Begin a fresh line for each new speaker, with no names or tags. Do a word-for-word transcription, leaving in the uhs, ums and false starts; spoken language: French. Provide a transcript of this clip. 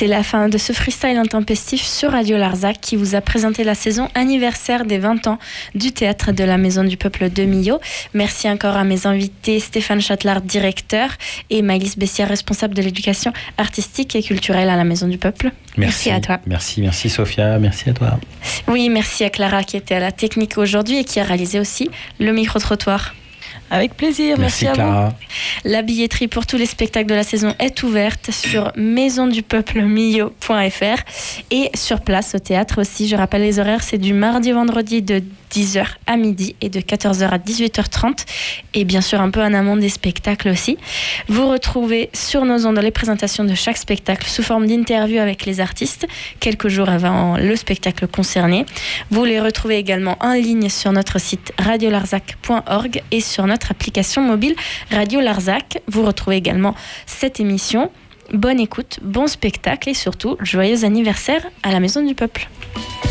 C'est la fin de ce freestyle intempestif sur Radio Larzac qui vous a présenté la saison anniversaire des vingt ans du théâtre de la Maison du Peuple de Millau. Merci encore à mes invités Stéphane Châtelard, directeur, et Maëlys Bessière, responsable de l'éducation artistique et culturelle à la Maison du Peuple.
Merci,
merci à toi.
Merci, merci Sophia, merci à toi.
Oui, merci à Clara qui était à la technique aujourd'hui et qui a réalisé aussi le micro-trottoir.
Avec plaisir, merci,
merci
à
Clara.
vous.
La billetterie pour tous les spectacles de la saison est ouverte sur maison du peuple millau point f r et sur place au théâtre aussi. Je rappelle les horaires, c'est du mardi au vendredi de dix heures à midi et de quatorze heures à dix-huit heures trente, et bien sûr un peu en amont des spectacles aussi. Vous retrouvez sur nos ondes les présentations de chaque spectacle sous forme d'interview avec les artistes quelques jours avant le spectacle concerné. Vous les retrouvez également en ligne sur notre site radio larzac point org et sur notre application mobile Radio Larzac. Vous retrouvez également cette émission. Bonne écoute, bon spectacle et surtout joyeux anniversaire à la Maison du Peuple.